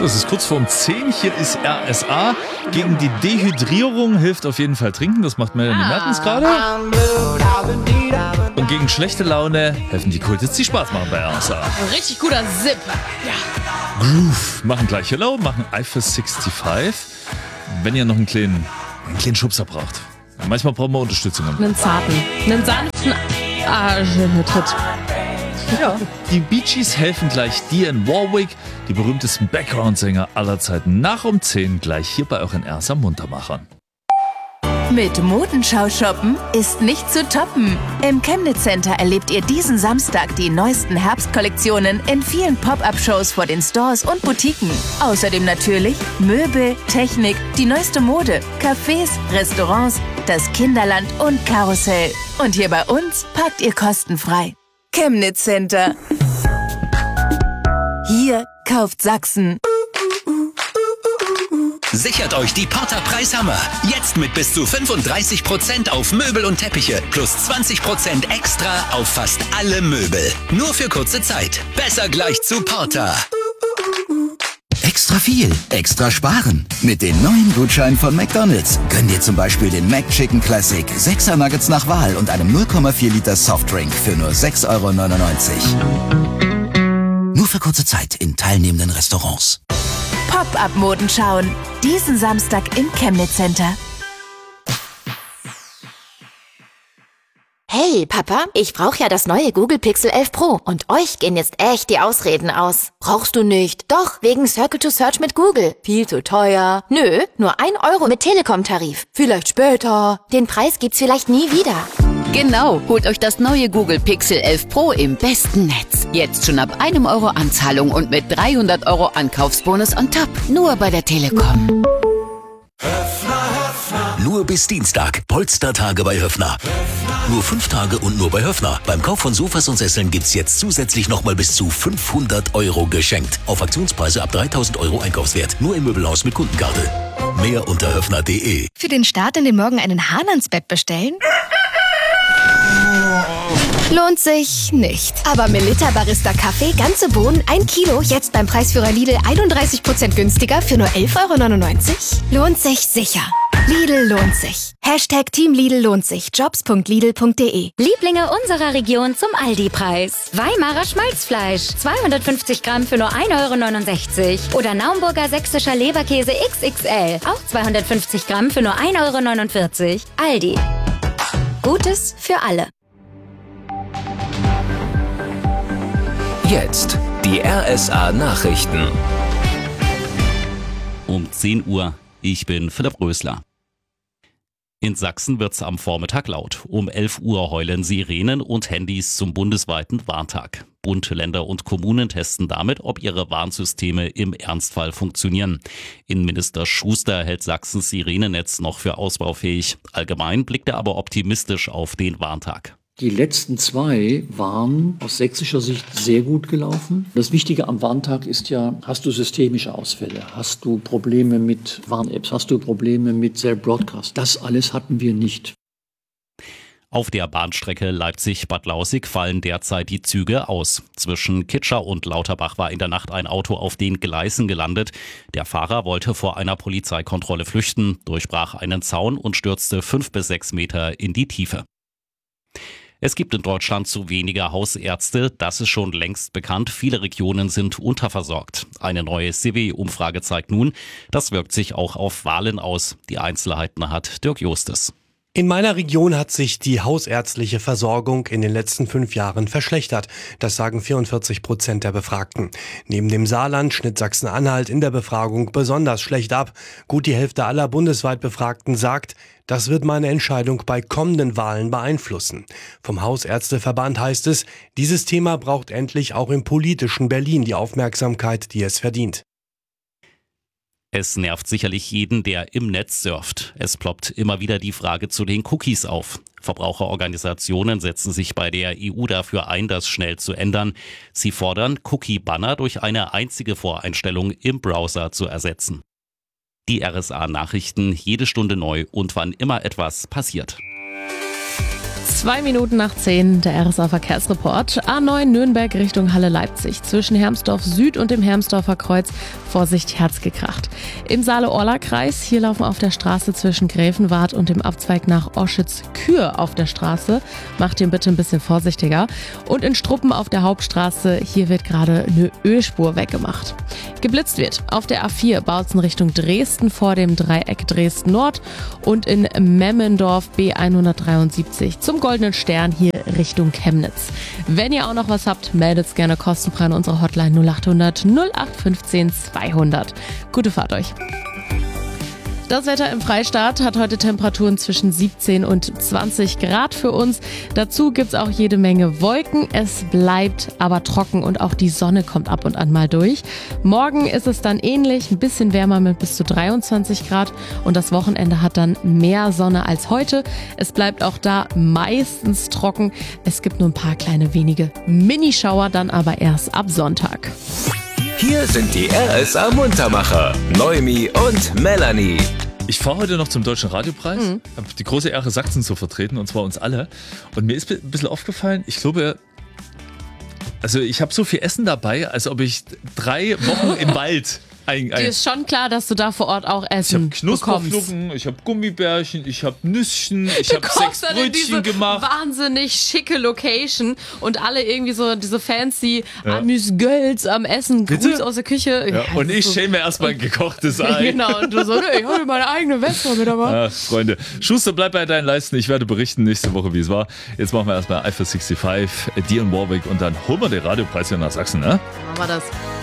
So, es ist kurz vorm 10. Hier ist RSA. Gegen die Dehydrierung hilft auf jeden Fall Trinken. Das macht Melanie Mertens gerade. Und gegen schlechte Laune helfen die Kultis, die Spaß machen bei RSA. Ein richtig guter Zip. Ja. Groove. Machen gleich Hello, machen iFi 65. Wenn ihr noch einen kleinen Schubser braucht. Manchmal brauchen wir Unterstützung. Einen sanften Tritt. Ja. Die Bee Gees helfen gleich Dionne Warwick, die berühmtesten Background-Sänger aller Zeiten, nach um 10 gleich hier bei euren RSA Muntermachern. Mit Modenschau shoppen ist nicht zu toppen. Im Chemnitz Center erlebt ihr diesen Samstag die neuesten Herbstkollektionen in vielen Pop-Up-Shows vor den Stores und Boutiquen. Außerdem natürlich Möbel, Technik, die neueste Mode, Cafés, Restaurants, das Kinderland und Karussell. Und hier bei uns parkt ihr kostenfrei. Chemnitz Center. Hier kauft Sachsen. Sichert euch die Porter Preishammer. Jetzt mit bis zu 35% auf Möbel und Teppiche plus 20% extra auf fast alle Möbel. Nur für kurze Zeit. Besser gleich zu Porter. Extra viel, extra sparen. Mit den neuen Gutscheinen von McDonald's gönn dir zum Beispiel den McChicken Classic, 6er Nuggets nach Wahl und einem 0,4 Liter Softdrink für nur 6,99 €. Nur für kurze Zeit in teilnehmenden Restaurants. Pop-Up-Moden schauen. Diesen Samstag im Chemnitz Center. Hey, Papa, ich brauche ja das neue Google Pixel 11 Pro und euch gehen jetzt echt die Ausreden aus. Brauchst du nicht? Doch, wegen Circle to Search mit Google. Viel zu teuer. Nö, nur 1 € mit Telekom-Tarif. Vielleicht später. Den Preis gibt's vielleicht nie wieder. Genau, holt euch das neue Google Pixel 11 Pro im besten Netz. Jetzt schon ab 1 € Anzahlung und mit 300 € Ankaufsbonus on top. Nur bei der Telekom. Nur bis Dienstag. Polstertage bei Höffner. Nur 5 Tage und nur bei Höffner. Beim Kauf von Sofas und Sesseln gibt's jetzt zusätzlich nochmal bis zu 500 € geschenkt. Auf Aktionspreise ab 3.000 € Einkaufswert. Nur im Möbelhaus mit Kundenkarte. Mehr unter höffner.de. Für den Start in den Morgen einen Hahn ans Bett bestellen? Lohnt sich nicht. Aber Melitta Barista Kaffee, ganze Bohnen, 1 Kilo, jetzt beim Preisführer Lidl 31% günstiger für nur 11,99 €? Lohnt sich sicher. Lidl lohnt sich. Hashtag Team Lidl lohnt sich. Jobs.lidl.de. Lieblinge unserer Region zum Aldi-Preis. Weimarer Schmalzfleisch. 250 Gramm für nur 1,69 € Oder Naumburger sächsischer Leberkäse XXL. Auch 250 Gramm für nur 1,49 €. Aldi. Gutes für alle. Jetzt die RSA Nachrichten. Um 10 Uhr. Ich bin Philipp Rösler. In Sachsen wird's am Vormittag laut. Um 11 Uhr heulen Sirenen und Handys zum bundesweiten Warntag. Bund, Länder und Kommunen testen damit, ob ihre Warnsysteme im Ernstfall funktionieren. Innenminister Schuster hält Sachsens Sirenennetz noch für ausbaufähig. Allgemein blickt er aber optimistisch auf den Warntag. Die letzten 2 waren aus sächsischer Sicht sehr gut gelaufen. Das Wichtige am Warntag ist ja, hast du systemische Ausfälle? Hast du Probleme mit Warn-Apps? Hast du Probleme mit Cell Broadcast? Das alles hatten wir nicht. Auf der Bahnstrecke Leipzig-Bad Lausick fallen derzeit die Züge aus. Zwischen Kitscher und Lauterbach war in der Nacht ein Auto auf den Gleisen gelandet. Der Fahrer wollte vor einer Polizeikontrolle flüchten, durchbrach einen Zaun und stürzte 5 bis 6 Meter in die Tiefe. Es gibt in Deutschland zu wenige Hausärzte, das ist schon längst bekannt. Viele Regionen sind unterversorgt. Eine neue CW-Umfrage zeigt nun, das wirkt sich auch auf Wahlen aus. Die Einzelheiten hat Dirk Justes. In meiner Region hat sich die hausärztliche Versorgung in den letzten 5 Jahren verschlechtert. Das sagen 44% der Befragten. Neben dem Saarland schnitt Sachsen-Anhalt in der Befragung besonders schlecht ab. Gut die Hälfte aller bundesweit Befragten sagt, das wird meine Entscheidung bei kommenden Wahlen beeinflussen. Vom Hausärzteverband heißt es, dieses Thema braucht endlich auch im politischen Berlin die Aufmerksamkeit, die es verdient. Es nervt sicherlich jeden, der im Netz surft. Es ploppt immer wieder die Frage zu den Cookies auf. Verbraucherorganisationen setzen sich bei der EU dafür ein, das schnell zu ändern. Sie fordern, Cookie-Banner durch eine einzige Voreinstellung im Browser zu ersetzen. Die RSA-Nachrichten jede Stunde neu und wann immer etwas passiert. 2 Minuten nach 10, der RSA Verkehrsreport. A9 Nürnberg Richtung Halle Leipzig. Zwischen Hermsdorf Süd und dem Hermsdorfer Kreuz. Vorsicht, Herz gekracht. Im Saale-Orla-Kreis, hier laufen auf der Straße zwischen Gräfenwart und dem Abzweig nach Oschitz Kühe auf der Straße. Macht ihn bitte ein bisschen vorsichtiger. Und in Struppen auf der Hauptstraße, hier wird gerade eine Ölspur weggemacht. Geblitzt wird auf der A4 Bautzen Richtung Dresden vor dem Dreieck Dresden Nord und in Memmendorf B173 zum Goldenen Stern hier Richtung Chemnitz. Wenn ihr auch noch was habt, meldet gerne kostenfrei an unsere Hotline 0800 0815 200. Gute Fahrt euch. Das Wetter im Freistaat hat heute Temperaturen zwischen 17 und 20 Grad für uns. Dazu gibt's auch jede Menge Wolken. Es bleibt aber trocken und auch die Sonne kommt ab und an mal durch. Morgen ist es dann ähnlich, ein bisschen wärmer mit bis zu 23 Grad und das Wochenende hat dann mehr Sonne als heute. Es bleibt auch da meistens trocken. Es gibt nur ein paar kleine wenige Minischauer, dann aber erst ab Sonntag. Hier sind die RSA Muntermacher, Noemi und Melanie. Ich fahre heute noch zum Deutschen Radiopreis. Habe die große Ehre, Sachsen zu vertreten, und zwar uns alle. Und mir ist ein bisschen aufgefallen, ich glaube, also ich habe so viel Essen dabei, als ob ich 3 Wochen im Wald Dir ist schon klar, dass du da vor Ort auch Essen bekommst. Ich habe Knusperflocken, ich habe Gummibärchen, ich habe Nüsschen, ich habe 6 Brötchen gemacht. Wahnsinnig schicke Location und alle irgendwie so diese fancy Amüsgölz am Essen, Gruß aus der Küche. Ja, und ich schäme mir erstmal ein gekochtes Ei. Genau, und du so, ich habe meine eigene Vespa mit dabei. Freunde, Schuster, bleib bei deinen Leisten. Ich werde berichten nächste Woche, wie es war. Jetzt machen wir erstmal Eiffel 65, Dionne Warwick und dann holen wir den Radiopreis hier nach Sachsen, ne? Machen wir das.